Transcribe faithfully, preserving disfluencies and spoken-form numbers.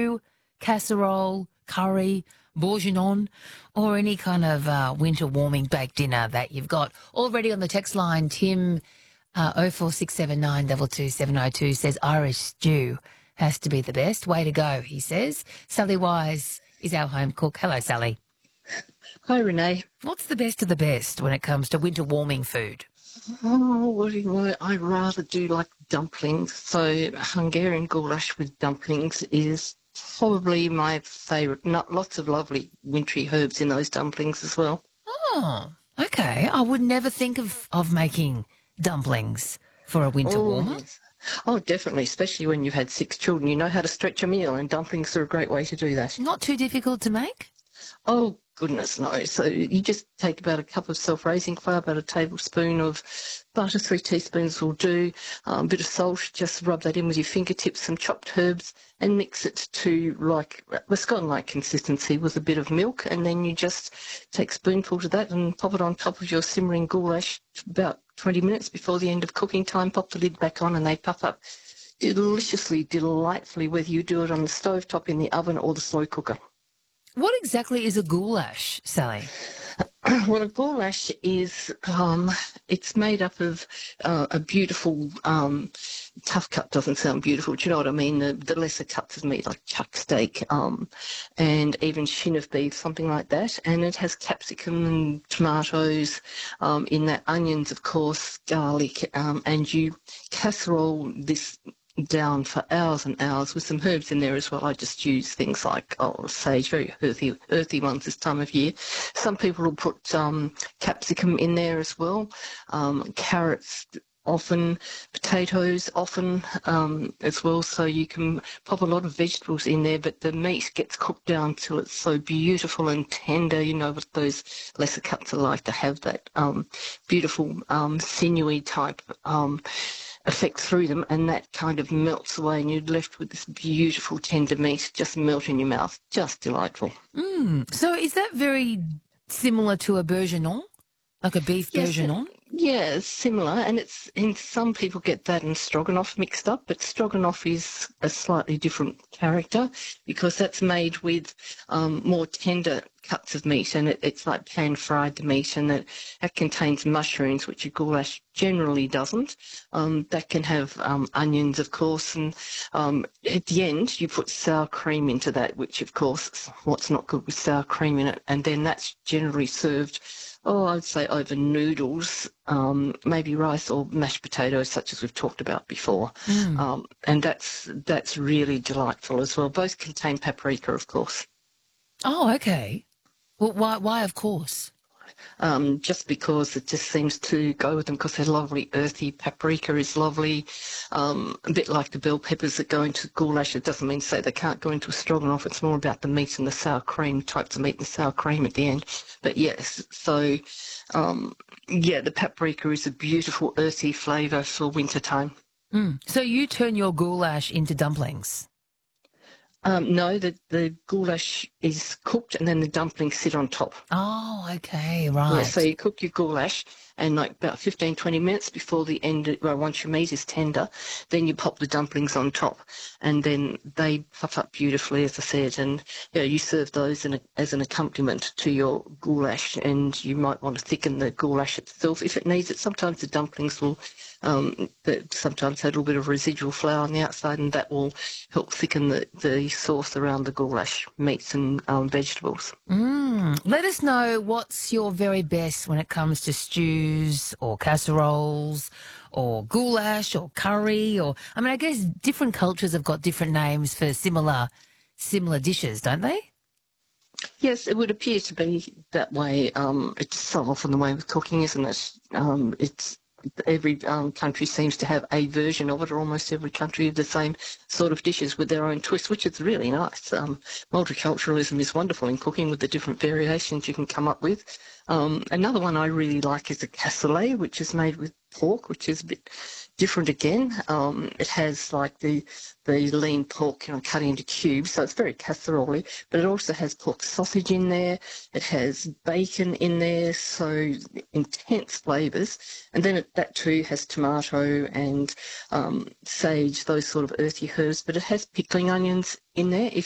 stew, casserole, curry, bourguignon, or any kind of uh, winter warming baked dinner that you've got. Already on the text line, Tim, uh, oh four six seven nine two two seven oh two says Irish stew has to be the best. Way to go, he says. Sally Wise is our home cook. Hello, Sally. Hi, Renee. What's the best of the best when it comes to winter warming food? Oh, what do you want? I rather do like dumplings. So Hungarian goulash with dumplings is probably my favourite. Not lots of lovely wintry herbs in those dumplings as well. Oh, okay. I would never think of, of making dumplings for a winter Oh, warmer. yes. Oh, definitely, especially when you've had six children. You know how to stretch a meal, and dumplings are a great way to do that. Not too difficult to make? Oh, goodness, no. So you just take about a cup of self-raising flour, about a tablespoon of butter, three teaspoons will do, um, a bit of salt, just rub that in with your fingertips, some chopped herbs, and mix it to like a scone-like consistency with a bit of milk, and then you just take spoonfuls of that and pop it on top of your simmering goulash about twenty minutes before the end of cooking time. Pop the lid back on and they puff up deliciously, delightfully, whether you do it on the stovetop, in the oven, or the slow cooker. What exactly is a goulash, Sally? Well, a goulash is, um, it's made up of uh, a beautiful, um, tough cut doesn't sound beautiful, do you know what I mean? The, the lesser cuts of meat, like chuck steak, um, and even shin of beef, something like that. And it has capsicum and tomatoes um, in that, onions, of course, garlic, um, and you casserole this down for hours and hours with some herbs in there as well. I just use things like oh, sage, very earthy, earthy ones this time of year. Some people will put um, capsicum in there as well, um, carrots often, potatoes often um, as well. So you can pop a lot of vegetables in there, but the meat gets cooked down till it's so beautiful and tender. You know what those lesser cuts are like, to have that um, beautiful um, sinewy type um effect through them, and that kind of melts away and you're left with this beautiful tender meat just melt in your mouth. Just delightful. Mm. So is that very similar to a bourguignon, like a beef Yes, bourguignon? yeah, it's similar, and it's in some people get that and stroganoff mixed up, but stroganoff is a slightly different character because that's made with um, more tender cuts of meat, and it, it's like pan fried the meat, and it, it contains mushrooms, which a goulash generally doesn't. Um, that can have um, onions, of course, and um, at the end you put sour cream into that, which of course, what's not good with sour cream in it, and then that's generally served. Oh, I'd say over noodles, um, maybe rice or mashed potatoes, such as we've talked about before. Mm. Um, and that's that's really delightful as well. Both contain paprika, of course. Oh, okay. Well, why, why of course? Um, just because it just seems to go with them because they're lovely, earthy. Paprika is lovely, um, a bit like the bell peppers that go into goulash. It doesn't mean to say they can't go into a stroganoff. It's more about the meat and the sour cream, types of meat and sour cream at the end. But yes, so um, yeah, the paprika is a beautiful, earthy flavour for winter time. Mm. So you turn your goulash into dumplings? Um, no, the, the goulash is cooked and then the dumplings sit on top. Oh, okay, Yeah, right. so you cook your goulash and like about fifteen, twenty minutes before the end, well, once your meat is tender, then you pop the dumplings on top and then they puff up beautifully, as I said, and you know, you serve those in a, as an accompaniment to your goulash, and you might want to thicken the goulash itself if it needs it. Sometimes the dumplings will um, that sometimes have a little bit of residual flour on the outside, and that will help thicken the, the sauce around the goulash meats and um, vegetables. Mm. Let us know what's your very best when it comes to stews or casseroles or goulash or curry, or I mean, I guess different cultures have got different names for similar similar dishes, don't they? Yes, it would appear to be that way. Um, it's so often the way with cooking, isn't it? Um, it's every um, country seems to have a version of it, or almost every country of the same sort of dishes with their own twist, which is really nice. Um, multiculturalism is wonderful in cooking with the different variations you can come up with. Um, another one I really like is a cassoulet, which is made with pork, which is a bit different again. Um, it has like the the lean pork, you know, cut into cubes, so it's very casserole-y, but it also has pork sausage in there. It has bacon in there, so intense flavours. And then it, that too has tomato and um, sage, those sort of earthy herbs, but it has pickling onions in there if